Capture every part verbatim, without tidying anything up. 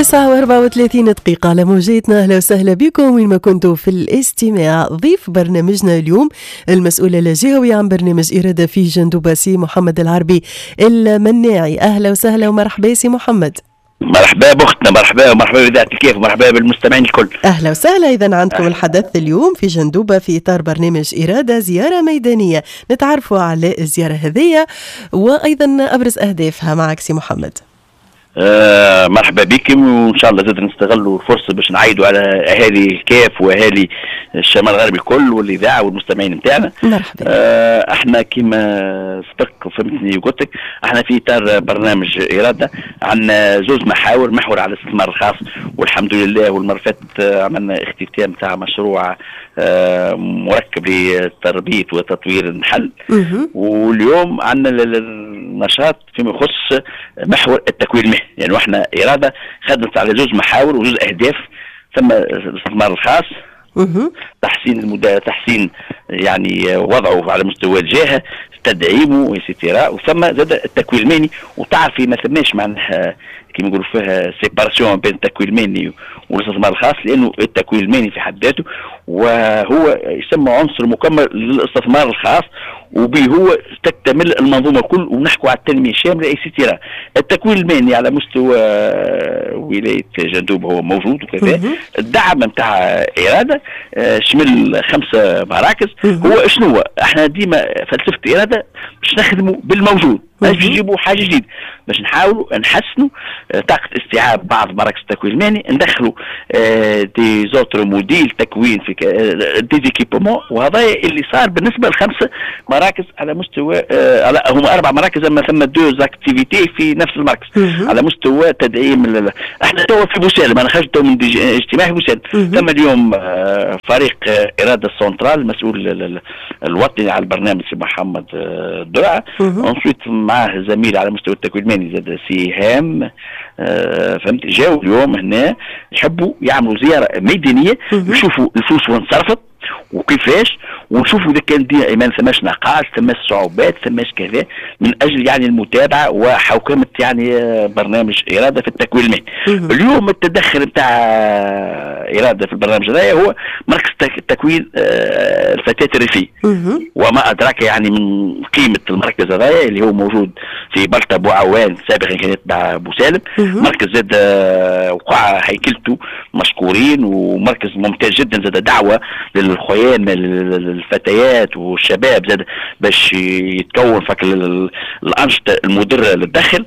تسعة وأربعة وثلاثين دقيقة على موجتنا. أهلا وسهلا بكم وين ما كنتوا في الاستماع. ضيف برنامجنا اليوم المسؤول الجهوي عن برنامج إرادة في جندوبة سي محمد العربي المناعي. أهلا وسهلا ومرحبا سي محمد. مرحبا بأختنا، مرحبا ومرحبا بذات الكيف ومرحبا بالمستمعين الكل. أهلا وسهلا. إذا عندكم الحدث اليوم في جندوبة في إطار برنامج إرادة، زيارة ميدانية نتعرفوا على الزيارة هذه وأيضا أبرز أهدافها معك سي محمد. آه مرحبا بكم، وان شاء الله زاد نستغلوا الفرصه باش نعيدوا على اهالي الكاف واهالي الشمال الغربي الكل والاذاعه والمستمعين نتاعنا. مرحبا. آه احنا كما سبق فهمتني وقلت لك احنا في اطار برنامج اراده عندنا زوز محاور، محور على الاستثمار الخاص، والحمد لله والمره فاتت عملنا اختتام تاع مشروع آه مركب لتربيه وتطوير النحل. واليوم عندنا النشاط فيما يخص محور التكوين المهني، يعني واحنا اراده خدمت على زوج محاور وزوج اهداف. ثم الاستثمار الخاص، تحسين المدا تحسين يعني وضعه على مستوى الجهه، تدعيمه وستيرا، وثم زاد التكوين المهني. وتعرفي ما ثماش معناها كما نقولوا فيها سيباراسيون بين التكوين المهني والاستثمار الخاص، لانه التكوين المهني في حد ذاته وهو يسمى عنصر مكمل للاستثمار الخاص، وبه هو تكتمل المنظومه الكل. ونحكوا على التنميه الشامله اي ستيرا. التكوين المهني على مستوى ولايه جندوب هو موجود وكذا. الدعم نتاع اراده شمل خمسه مراكز. هو شنو احنا ديما فلسفه اراده باش نخدموا بالموجود، باش نجيبوا حاجه جديده، باش نحاولوا نحسنوا طاقه استيعاب بعض مراكز التكوين المهني، ندخلوا دي زوتر موديل تكوين في دي ديكيبمون. وهذا اللي صار بالنسبه لخمسه مراكز على مستوى على هم اربع مراكز، اما ثم دوز اكتيفيتي في نفس المركز على مستوى تدعيم. احنا توا في بوسالم، انا خرجت من اجتماع في بوسالم. ثم اليوم فريق اراده السنترال المسؤول الوطني على البرنامج سي محمد الدرعه، ونصيت معاه زميل على مستوى التكوين المهني زاد سي هام. آه فهمت، جاوا اليوم هنا يحبوا يعملوا زياره ميدانيه يشوفوا الفلوس وين صرفت وكيفاش، ونشوفوا اذا كان دي ما ثماش نقاص، ثماش صعوبات، ثماش كذا، من اجل يعني المتابعه وحوكمه يعني برنامج اراده في التكوين المهني. اليوم التدخل نتاع اراده في البرنامج هذا هو مركز تكوين آه الفتاه الريفيه، وما ادراك يعني من قيمه المركز هذا اللي هو موجود في بلطة بو عوان، سابقا كان يتبع بوسالم. مركز زاد وقع هيكلته مشكورين، ومركز ممتاز جدا. زاد دعوه للخيان الفتيات والشباب زاد باش يتكون فك الانشطه المدره للداخل،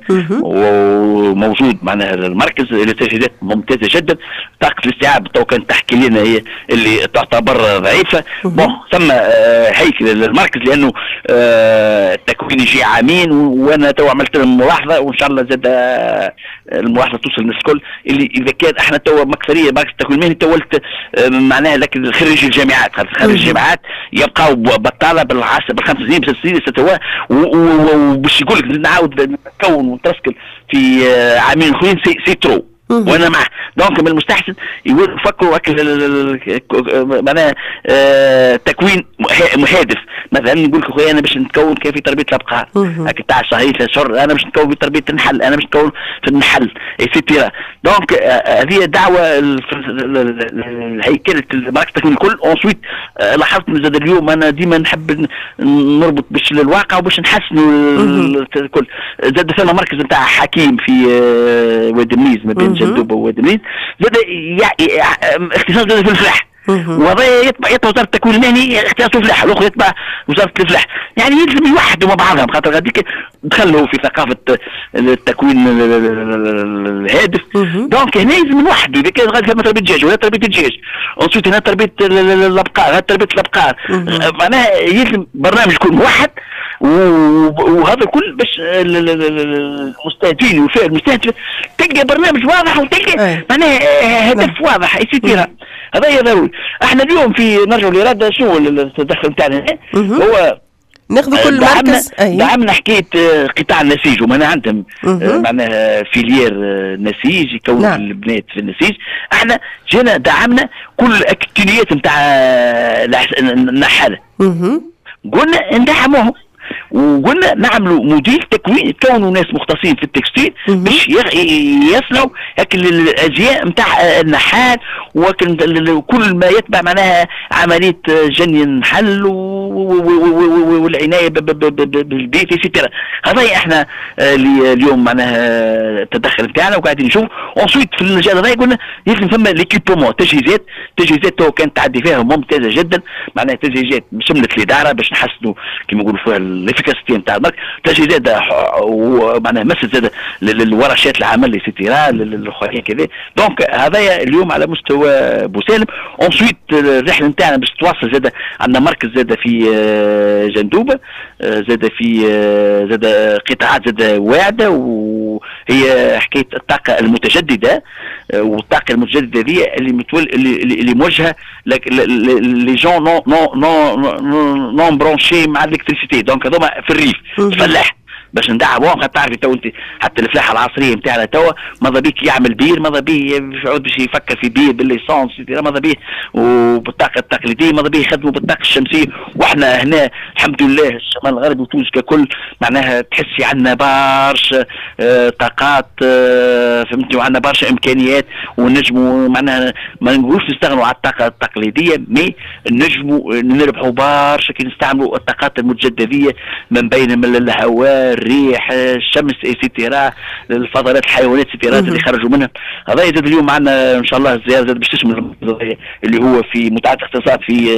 وموجود معناها المركز الاستشهادات ممتازه جدا. طاقه الاستيعاب تو كانت تحكي لنا هي اللي تعتبر ضعيفه. بون ثم هيكل المركز لانه التكوين يجي عامين، وانا تو عملت لهم ملاحظه، وان شاء الله زاد الملاحظه توصل للناس الكل، اللي اذا كان احنا تو مكثريه مركز التكوين المهني تولت معناها، لكن خريج الجامعات خريج الجامعات يبقاو بطاله بالعشر بالخمس سنين بست سنين ستوا، وباش يقول لك نعاود نتكون ونترسكل في عامين اخرين سي, سي ترو. وانا معه. دونك من المستحسن يفكروا معناها آه تكوين هادف. مثلا نقول لك اخويا انا باش نتكون كيف في تربيه الابقار، هكا تاع شهرين ثلاث شهور، انا باش نتكون في تربيه النحل، انا باش نتكون في النحل ايتترا. دونك هذه آه دعوه الهيكله المراكز التكوين الكل. اونسويت آه لاحظت من زاد اليوم انا ديما نحب نربط باش للواقع وباش نحسنوا الكل. زاد ثم مركز نتاع حكيم في آه وادي مليز ما بين جندوبه ووادي مليز، زاد اختصاص زاد في الفلاح، وهذا يتبع يتبع وزاره التكوين المهني اختصاص الفلاح، الاخر يتبع وزاره الفلاح. يعني يلزم يوحدوا مع بعضهم، خاطر غاديك دخلوا في ثقافه التكوين الهادف. دونك هنا يلزم نوحدوا، اذا كان غادي ثم تربيه الدجاج ولا تربيه الدجاج، ونصيت هنا تربيه الابقار، هنا تربيه الابقار. معناها يلزم برنامج يكون موحد، وهذا الكل باش المستهدفين والفئه المستهدفه تلقى برنامج واضح وتلقى معناها هدف واضح يسيطر. هذا هي ضروري. احنا اليوم في نرجع للاراده شنو التدخل نتاعنا هو ناخذ كل مركز دعمنا حكايه قطاع النسيج، ومعناها عندهم معناها فيلير نسيج يكون نعم. البنات في النسيج. احنا جينا دعمنا كل الاكتيفيات نتاع النحاله، قلنا ندعموهم وقلنا نعملوا موديل تكوين يتكونوا ناس مختصين في التكستيل باش يصنعوا لكن الاجزاء نتاع النحال وكل كل ما يتبع معناها عمليه جني النحل والعنايه بالبيت اكسترا. هذا احنا اليوم معناها التدخل نتاعنا وقاعدين نشوف. اونسويت في المجال هذا قلنا لازم ثم ليكيبومون تجهيزات تجهيزات تو كانت تعدي فيها ممتازه جدا، معناها تجهيزات شملت الاداره باش نحسنوا كما نقولوا فيها الافيكاسيتي نتاع المارك، تجهيزات ومعناها مسد زاد للورشات العمل اكسترا للاخرين كذا. دونك هذايا اليوم على مستوى بوسالم. اونسويت الرحله نتاعنا باش تواصل زاد، عندنا مركز زاد في جندوبه، زاد في زاد قطاعات زاد واعده، وهي حكايه الطاقه المتجدده، والطاقه المتجدده دي اللي متول اللي, اللي موجهه لي جون نون نون نون برونشي مع الالكتريسيتي. دونك هذوما في الريف الفلاح باش ندعموهم. تعرفي تو انت حتى الفلاحه العصريه نتاعنا توا ماذا بيك يعمل بير، ماذا بيه يعود باش يفكر في بير بالليسونس، ماذا بيه وبالطاقه التقليديه، ماذا بيه يخدموا بالطاقه الشمسيه. واحنا هنا الحمد لله الشمال الغربي وتونس ككل معناها تحسي عندنا برشا آه طاقات آه فهمتي، وعندنا برشا امكانيات، ونجموا معناها ما نقولوش نستغنوا على الطاقه التقليديه، مي نجموا نربحوا برشا كي نستعملوا الطاقات المتجدديه من بين من الهواء، الريح، الشمس اكسترا، الفضلات الحيوانات اكسترا اللي خرجوا منها. هذا يزيد اليوم معنا ان شاء الله الزياره باش تشمل اللي هو في متعدد الاختصاصات في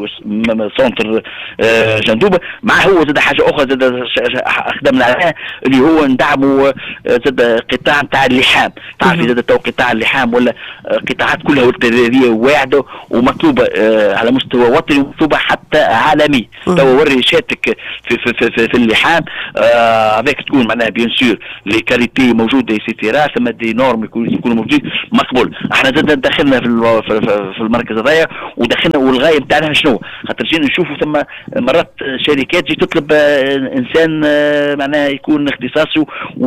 سونتر جندوبه. مع هو زاد حاجه اخرى زاد خدمنا عليها اللي هو ندعموا زاد قطاع نتاع اللحام. تعرفي زاد تو قطاع اللحام ولا قطاعات كلها ولديه واعده ومطلوبه على مستوى وطني ومطلوبه حتى عالمي. تو وري شاتك في في في, في اللحام هذاك آه تكون معناها بيان سور لي كاليتي موجوده اكسترا، ثم دي نورم يكونوا موجودين مقبول. احنا زاد دخلنا في في المركز هذايا ودخلنا، والغايه نتاعنا شنو؟ خاطر جينا نشوفوا ثم مرات شركات جي تطلب آه انسان آه معناها يكون اختصاصه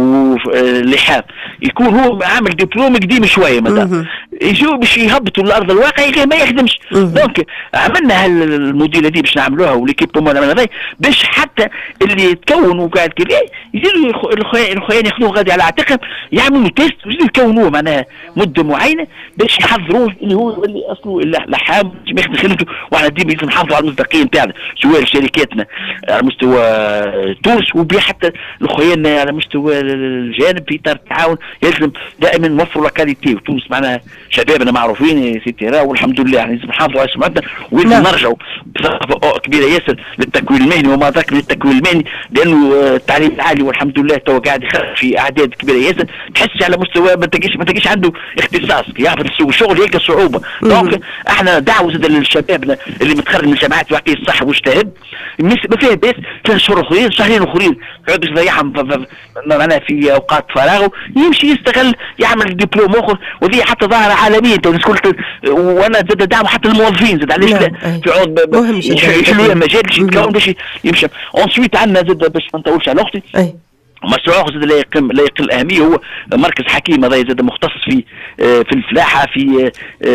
ولحام، يكون هو عامل دبلوم قديم شويه مثلا، يجوا باش يهبطوا الارض الواقع ما يخدمش. دونك عملنا هالموديل هذه باش نعملوها وليكيبومون هذا باش حتى اللي يتكونوا قاعد كذا يزيدوا الخوان ياخذوه غادي على عاتقهم، يعملوا تيست ويزيدوا يكونوه معناها مده معينه باش يحضروه اللي هو اللي اصله اللحام ما يخدم خدمته. واحنا ديما لازم نحافظوا على المصداقيه نتاعنا سواء شركاتنا على مستوى تونس وبي حتى الخوان على مستوى الجانب في اطار التعاون. لازم دائما نوفروا لا كاليتي، وتونس معناها شبابنا معروفين سيتيرا والحمد لله يعني لازم نحافظوا على سمعتنا ولازم نرجعوا بصفه كبيره ياسر للتكوين المهني وما ذاك من التكوين المهني، لانه التعليم العالي والحمد لله تو قاعد يخرج في اعداد كبيره ياسر، تحس على مستوى ما تلقاش ما تلقاش عنده اختصاص يعرف السوق الشغل يلقى صعوبه. دونك احنا دعوه زاد للشباب اللي متخرج من الجامعات ويعطيه الصحه واجتهد، ما فيها باس ثلاث شهور اخرين شهرين اخرين يقعد يضيعهم معناها في اوقات فراغه، يمشي يستغل يعمل دبلوم اخر. وذي حتى ظاهره عالميه تو قلت، وانا زاد دعوه حتى الموظفين زاد علاش لا يقعد يحلوا له مجال باش يتكون باش يمشي. اونسويت عندنا زاد باش ما نطولش على اختي مشروع اخر لا يقل لا يقل اهميه هو مركز حكيم. هذا زاد مختص في في الفلاحه في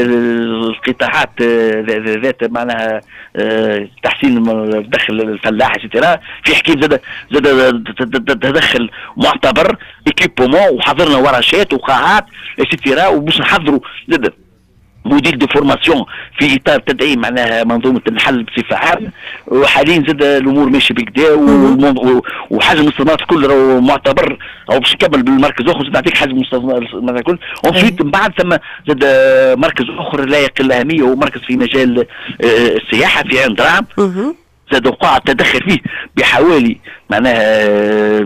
القطاعات ذات معناها تحسين دخل الفلاح اكسترا. في حكيم زاد زاد تدخل معتبر ايكيبومون، وحضرنا ورشات وقاعات اكسترا، وباش نحضروا زاد موديل دو فورماسيون في اطار تدعيم معناها منظومه النحل بصفه عامه. وحاليا زاد الامور ماشيه بكدا، وحجم الاستثمارات الكل راهو معتبر او باش نكمل بالمركز اخر زاد نعطيك حجم الاستثمارات الكل. ومشيت من بعد ثم زاد مركز اخر لا يقل اهميه، هو مركز في مجال السياحه في عين درعم، زاد وقع التدخل فيه بحوالي معناها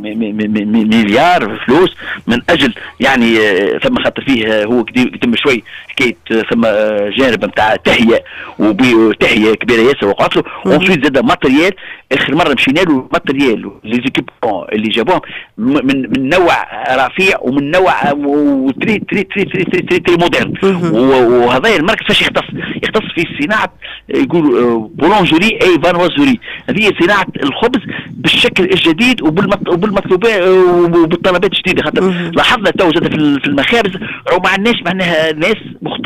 مليار فلوس من اجل يعني ثم خاطر فيه هو قدم شوي حكايه ثم جانب نتاع تهيئه وتهيئه كبيره ياسر وقعت له. ومشيت زاد ماتريال، اخر مره مشينا له ماتريال لي زيكيبمون اللي جابوهم من من نوع رفيع ومن نوع تري تري تري تري تري, تري, تري مودرن. وهذا المركز فاش يختص يختص في صناعه يقولوا بولونجوري اي فانوازوري، هذه صناعه الخبز بالشكل الجديد وبالمطلوبات وبالطلبات الجديده. خاطر لاحظنا تو زاد في المخابز ما عندناش معناها ناس مختص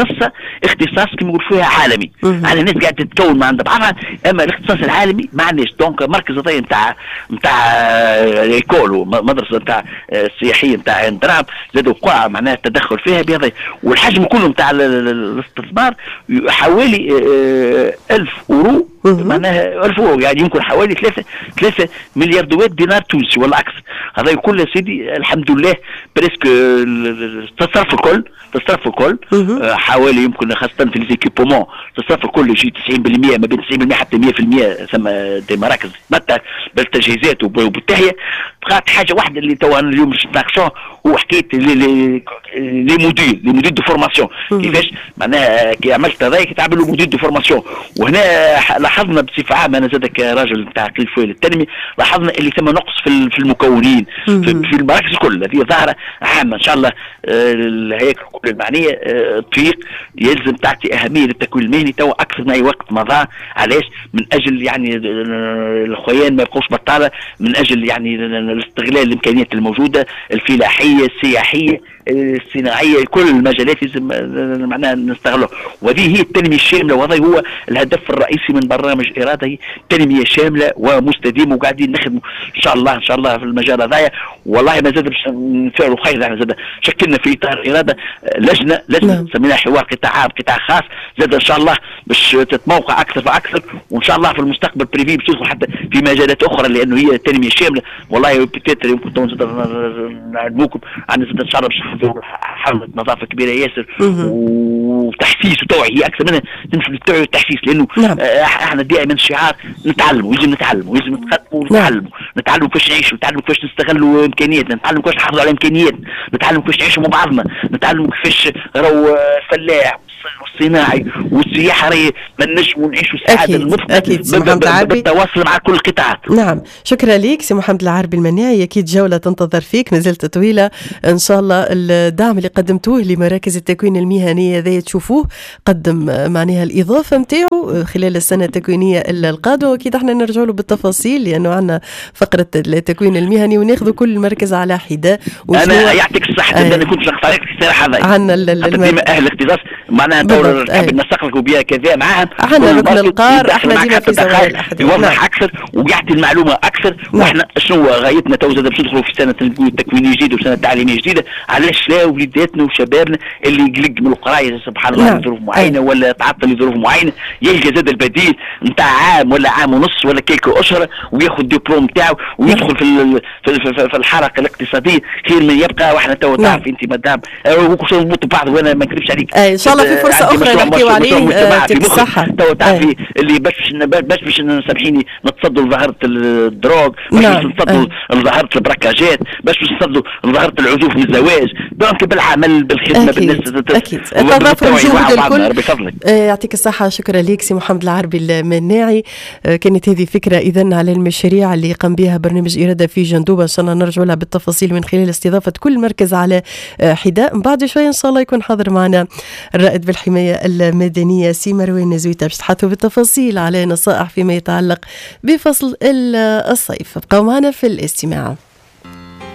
مختصه اختصاص كما يقول فيها عالمي. على الناس قاعده تتكون ما عندها بعضها، اما الاختصاص العالمي ما عندناش. دونك مركز هذا نتاع نتاع ايكول مدرسه نتاع السياحيه نتاع عين درعم زادوا قاع معناها التدخل فيها بهذا، والحجم كله نتاع الاستثمار حوالي ألف اورو، معناها ألف اورو يعني يمكن حوالي ثلاثة ثلاثة مليار دوات دينار تونسي ولا اكثر. هذا كل يا سيدي الحمد لله بريسك التصرف الكل التصرف الكل حوالي يمكن خاصه في ليزيكيبومون التصرف الكل يجي تسعين بالمئة ما بين تسعين بالمئة حتى مئة بالمئة ثم دي مراكز متى بالتجهيزات وبالتهيئه. بقات حاجه واحده اللي تو اليوم باش نناقشوها هو حكايه لي لي لي موديل لي موديل دو فورماسيون. كيفاش معناها كي عملت هذاك تعملوا موديل دو فورماسيون. وهنا لاحظنا بصفه عامه انا زاد كراجل نتاع قليل شويه للتنميه لاحظنا اللي ثم نقص في في المكونين في المراكز الكل هذه ظاهره عامه. ان شاء الله الهياكل الكل المعنيه الطريق يلزم تعطي اهميه للتكوين المهني تو اكثر من اي وقت مضى. علاش؟ من اجل يعني الخويان ما يبقوش بطاله، من اجل يعني الاستغلال الامكانيات الموجوده الفلاحيه السياحيه الصناعيه كل المجالات لازم معناها نستغلها. وهذه هي التنميه الشامله، وهذا هو الهدف الرئيسي من برنامج اراده، هي تنميه شامله ومستديمه. وقاعدين نخدموا ان شاء الله ان شاء الله في المجال هذايا. والله ما زاد باش نفعلوا خير. احنا زاد شكلنا في اطار اراده لجنه لجنه سميناها حوار قطاع عام قطاع خاص، زاد ان شاء الله باش تتموقع اكثر فاكثر، وان شاء الله في المستقبل بريفي باش تدخل حتى في مجالات اخرى لانه هي تنميه شامله. والله بتاتر يمكن نعلموكم عن زاد ان شاء الله باش حملة نظافة كبيرة ياسر وتحسيس وتوعية هي أكثر منها نمشي للتوعية والتحسيس. لأنه نعم. احنا دائما شعار نتعلموا يجب نتعلموا يجب نتقدموا ونتعلموا نتعلموا كيفاش نعيشوا نتعلموا كيفاش نستغلوا إمكانياتنا نتعلموا كيفاش نحافظوا على إمكانياتنا نتعلموا كيفاش نعيشوا مع بعضنا نتعلموا كيفاش راهو الفلاح والصناعي والسياحة راهي ما نجموا نعيشوا السعادة المطلقة بالتواصل مع كل القطاعات. نعم شكرا لك سي محمد العربي المناعي. أكيد جولة تنتظر فيك مازالت طويلة إن شاء الله. الدعم اللي قدمتوه لمراكز التكوين المهني هذا تشوفوه قدم معناها الإضافة متاعه خلال السنة التكوينية القادمة، وأكيد احنا نرجع له بالتفاصيل لأنه عندنا فقرة التكوين المهني وناخذ كل مركز على حدة. أنا يعطيك الصحة آه. أنا كنت شغلت عليك الصراحة هذا عندنا ديما أهل الاختصاص معناها دور نسق لكم بها كذا معاهم. احنا ركن القار احنا ديما في زوايا الأحداث يوضح أكثر ويعطي المعلومة أكثر. وإحنا شنو غايتنا تو زاد باش ندخلوا في سنة التكوينية جديدة وسنة تعليمية جديدة. علاش لا وليداتنا وشبابنا اللي يقلق من القرايه سبحان الله لظروف معينه ولا تعطل لظروف معينه يلقى زاد البديل نتاع عام ولا عام ونص ولا كيلكو اشهر وياخذ دبلوم نتاعو ويدخل في في, في الحركه الاقتصاديه خير من يبقى. واحنا تو تعرف انت مدام وكل نموتوا بعض وانا ما نكذبش عليك ان شاء الله في فرصه اخرى نحكيو عليه يعطيك الصحه. تو تعرفي اللي باش باش باش سامحيني نتصدوا لظاهره الدروغ باش نتصدوا لظاهره البراكاجات باش نتصدوا لظاهره العزوف من الزواج. دونك بالعمل بالخدمه بالناس اكيد تضافر الجهود الكل. يعطيك الصحه. شكرا لك سي محمد العربي المناعي. كانت هذه فكره اذا على المشاريع اللي قام بها برنامج اراده في جندوبه. ان شاء الله نرجع لها بالتفاصيل من خلال استضافه كل مركز على حداء. بعد شويه ان شاء الله يكون حاضر معنا الرائد بالحمايه المدنيه سي مروان زويته باش تحطوا بالتفاصيل على نصائح فيما يتعلق بفصل الصيف. ابقوا معنا في الاستماع.